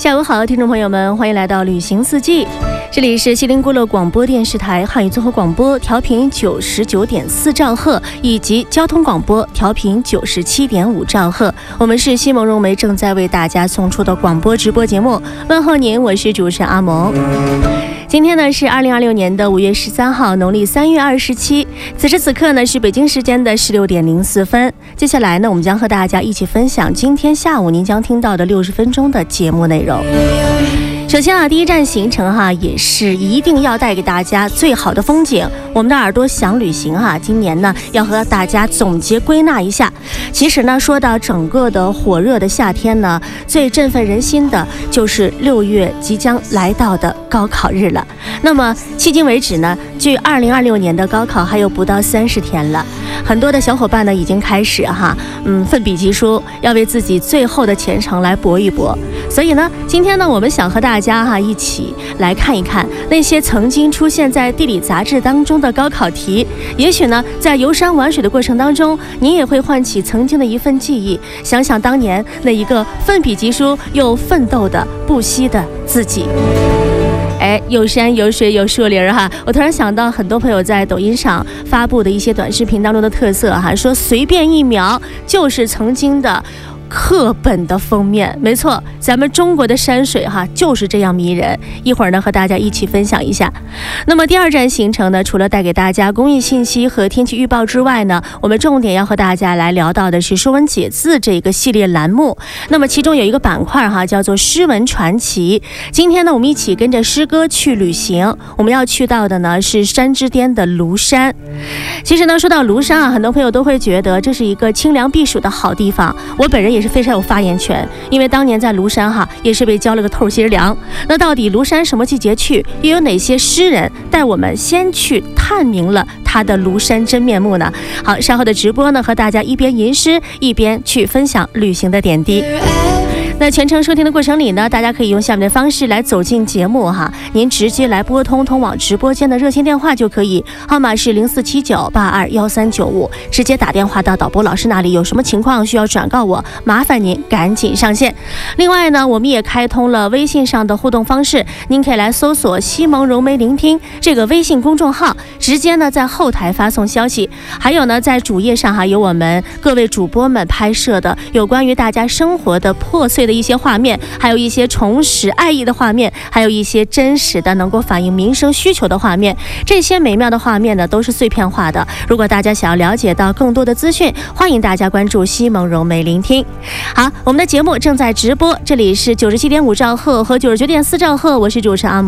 下午好，听众朋友们，欢迎来到旅行四季。这里是锡林郭勒广播电视台汉语综合广播，调频99.4兆赫，以及交通广播调频97.5兆赫。我们是西蒙融媒正在为大家送出的广播直播节目。问候您，我是主持人阿蒙。今天呢是2026年的5月13号，农历3月27。此时此刻呢是北京时间的16点04分。接下来呢，我们将和大家一起分享今天下午您将听到的60分钟的节目内容。首先啊，第一站行程也是一定要带给大家最好的风景。我们的耳朵想旅行今年呢要和大家总结归纳一下。其实呢，说到整个的火热的夏天呢，最振奋人心的就是6月即将来到的高考日了。那么迄今为止呢，距2026年的高考还有不到30天了。很多的小伙伴呢已经开始奋笔疾书，要为自己最后的前程来搏一搏。所以呢，今天呢，我们想和大家一起来看一看那些曾经出现在地理杂志当中的高考题。也许呢，在游山玩水的过程当中，你也会唤起曾经的一份记忆，想想当年那一个奋笔疾书又奋斗的不息的自己。有山有水有树林我突然想到很多朋友在抖音上发布的一些短视频当中的特色说随便一描就是曾经的课本的封面。没错，咱们中国的山水就是这样迷人。一会儿呢和大家一起分享一下。那么第二站行程呢，除了带给大家公益信息和天气预报之外呢，我们重点要和大家来聊到的是说文解字这个系列栏目。那么其中有一个板块叫做诗文传奇。今天呢，我们一起跟着诗歌去旅行。我们要去到的呢是山之巅的庐山。其实呢，说到庐山很多朋友都会觉得这是一个清凉避暑的好地方。我本人也是非常有发言权，因为当年在庐山也是被浇了个透心凉。那到底庐山什么季节去，又有哪些诗人带我们先去探明了他的庐山真面目呢？好，稍后的直播呢，和大家一边吟诗一边去分享旅行的点滴。那全程收听的过程里呢，大家可以用下面的方式来走进节目您直接来拨通往直播间的热线电话就可以，号码是0479821395，直接打电话到导播老师那里，有什么情况需要转告我，麻烦您赶紧上线。另外呢，我们也开通了微信上的互动方式，您可以来搜索西蒙融媒聆听这个微信公众号，直接呢在后台发送消息。还有呢，在主页上有我们各位主播们拍摄的有关于大家生活的破碎的一些画面，还有一些重拾爱意的画面，还有一些真实的能够反映民生需求的画面。这些美妙的画面呢，都是碎片化的。如果大家想要了解到更多的资讯，欢迎大家关注西蒙融媒聆听。好，我们的节目正在直播，这里是97.5兆赫和99.4兆赫，我是主持人阿蒙。